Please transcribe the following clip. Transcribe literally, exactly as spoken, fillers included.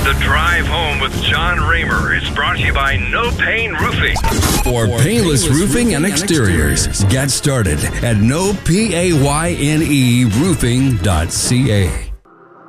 The Drive Home with John Raymer is brought to you by No Pain Roofing. For painless roofing and exteriors, get started at no payne roofing dot c a.